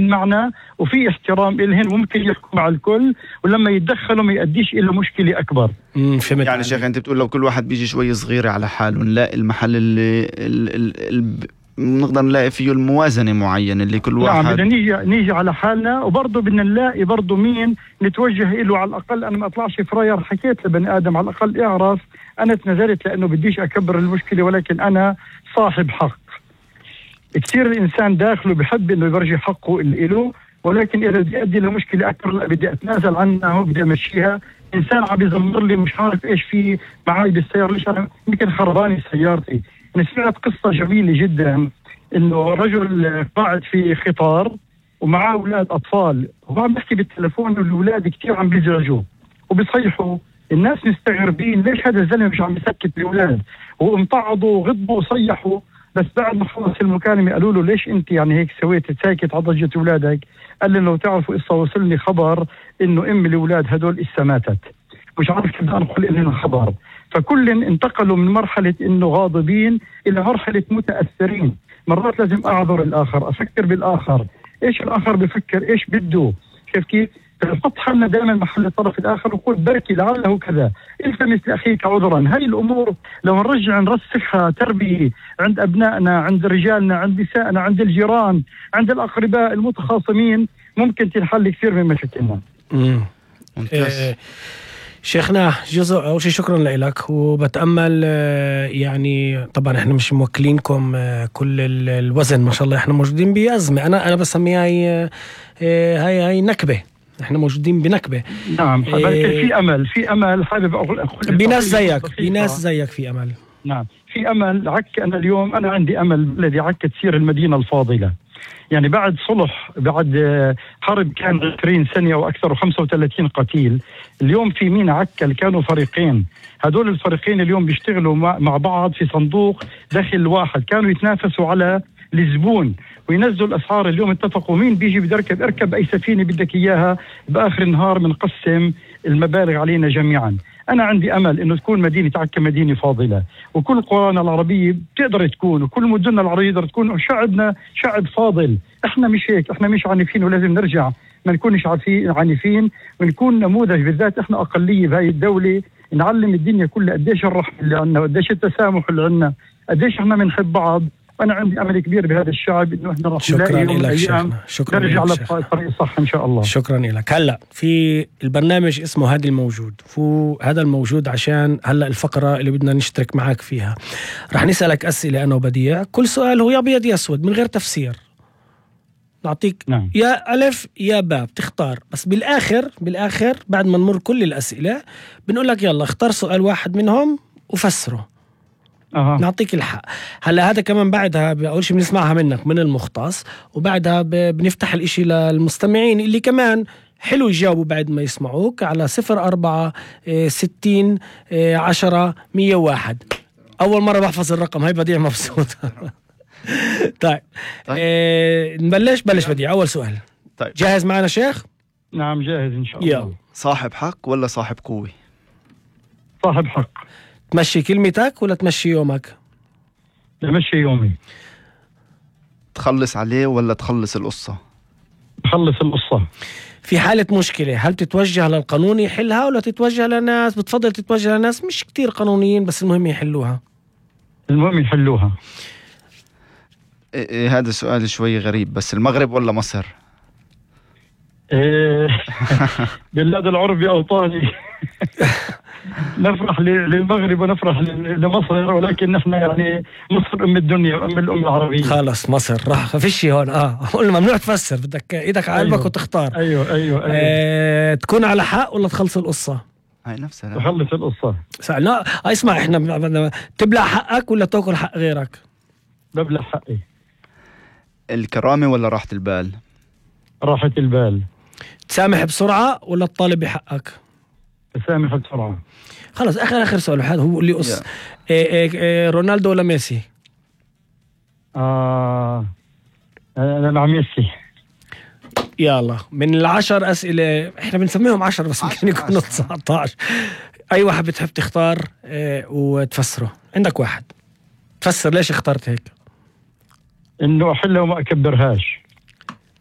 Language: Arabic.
فاهمين معنا وفي احترام إلهن وممكن يحكوا مع الكل، ولما يتدخلوا ما يؤديش إلى مشكلة أكبر. يعني شيخ أنت بتقول لو كل واحد بيجي شوي صغيرة على حاله نلاقي المحل اللي نقدر نلاقي فيه الموازنة معينة اللي كل واحد. نعم، بدنا نيجي على حالنا، وبرضه بدنا نلاقي برضه مين نتوجه له. على الأقل أنا ما أطلعش فراير، حكيت لبني آدم على الأقل اعرف أنا تنزلت لأنه بديش أكبر المشكلة، ولكن أنا صاحب حق. كثير الإنسان داخله بحب إنه يبرجي حقه اللي له، ولكن إذا بدي أدي لمشكلة أكثر لا بدي أتنازل عنها وبدي أمشيها. إنسان عم يزمر لي مش عارف إيش في معي بالسيارة، ليش أنا يمكن خرباني سيارتي. أنا سمعت قصة جميلة جدا، إنه رجل قاعد في خطار ومعاه أولاد أطفال، وعم بحكي بالتلفون والأولاد كثير عم بيزعجوا وبيصيحوا. الناس مستغربين ليش هذا الزلمة مش عم يسكت الأولاد، وامتعضوا وغضبوا وصيحوا. بس بعد ما خلص المكالمة قالوا له ليش أنت يعني هيك سويت ساكت على ضجة أولادك؟ قال لي لو تعرفوا قصة وصلني خبر إنه أم الأولاد هدول إسا ماتت، مش عارف كيف أنقل إلينا خبر. فكل انتقلوا من مرحلة إنه غاضبين إلى مرحلة متأثرين. مرات لازم أعذر الآخر، أفكر بالآخر، إيش الآخر بفكر، إيش بده، كيف نحط حالنا دائما محل الطرف الآخر ونقول بركي لعله كذا، التمس لأخيك عذرا. هاي الأمور لو نرجع نرسخها تربية عند أبنائنا، عند رجالنا، عند نسائنا، عند الجيران، عند الأقرباء المتخاصمين، ممكن تنحل كثير من مشاكلنا. شيخنا جزء أول شيء شكرا لك، وبتأمل يعني طبعا احنا مش موكلينكم كل الوزن ما شاء الله، احنا موجودين بأزمة. أنا بسميها هاي نكبة، احنا موجودين بنكبة. نعم، في أمل حابب أقول بناس زيك في أمل. نعم في أمل. أنا اليوم أنا عندي أمل الذي عكا تصير المدينة الفاضلة. يعني بعد صلح، بعد حرب كان 20 سنة وأكثر و35 قتيل، اليوم في مينا عكا كانوا فريقين، هدول الفريقين اليوم بيشتغلوا مع بعض في صندوق دخل واحد، كانوا يتنافسوا على الزبون وينزلوا الأسعار. اليوم اتفقوا مين بيجي بده اركب أي سفينة بدك إياها، بآخر النهار بنقسم المبالغ علينا جميعا. أنا عندي أمل إنه تكون مدينة عكا مدينة فاضلة، وكل قرانا العربية بتقدر تكون، وكل مدننا العربية تقدر تكون، وشعبنا شعب فاضل. إحنا مش هيك، إحنا مش عنيفين، ولازم نرجع ما نكونش عنيفين، ونكون نموذج. بالذات إحنا أقلية بهاي الدولة، نعلم الدنيا كلها قديش الرحمة اللي عنا، وقديش التسامح اللي عنا، قديش إحنا بنحب بعض. أنا عندي أمل كبير بهذا الشعب إنه إحنا راح نلاقي يوم الأيام نرجع على الطريق الصح إن شاء الله. شكرا لك. هلا في البرنامج اسمه هذا الموجود، هذا الموجود عشان هلا الفقرة اللي بدنا نشترك معك فيها. رح نسألك أسئلة أنا وبديع، كل سؤال هو يا أبيض يا أسود من غير تفسير. نعطيك يا ألف يا باء بتختار، بس بالآخر بعد ما نمر كل الأسئلة بنقول لك يلا اختار سؤال واحد منهم وفسره. نعطيك الحق. هلا هذا كمان بعدها أول شيء بنسمعها منك من المختص، وبعدها بنفتح الاشي للمستمعين اللي كمان حلو يجاوبوا بعد ما يسمعوك على 04 60 10 101. أول مرة بحفظ الرقم، هاي بديع مبسوط. طيب. نبلش بديع أول سؤال. طيب. جاهز معنا شيخ؟ نعم جاهز إن شاء الله. يلا. صاحب حق ولا صاحب قوة؟ صاحب حق. تمشي كلمتك ولا تمشي يومك؟ تمشي يومي. تخلص عليه ولا تخلص القصة؟ تخلص القصة. في حالة مشكلة هل تتوجه للقانون يحلها ولا تتوجه لناس؟ بتفضل تتوجه لناس مش كتير قانونيين بس المهم يحلوها. المهم يحلوها. هذا سؤال شوي غريب، بس المغرب ولا مصر؟ بلاد العرب يا أوطاني. نفرح للمغرب ونفرح لمصر، ولكن نحن يعني مصر أم الدنيا وأم الأمة العربية. خلص مصر راح فيش هون. قلنا ممنوع تفسر، بدك إيدك على قلبك وتختار. أيوة. تكون على حق ولا تخلص القصة؟ هاي نفسها. تخلص القصة. لا اسمع، احنا تبلع حقك ولا تاكل حق غيرك؟ ببلع حقي. الكرامة ولا راحة البال؟ راحة البال. تسامح بسرعة ولا تطالب بحقك؟ تسامح بسرعة. خلص آخر سؤال، هذا هو اللي قص. رونالدو ولا ميسي؟ أنا مع ميسي. يلا من 10 أسئلة، إحنا بنسميهم 10 بس ممكن يكونوا 19. أي واحد بتحب تختار وتفسره؟ عندك واحد تفسر ليش اخترت هيك؟ إنه أحلها وما أكبرهاش.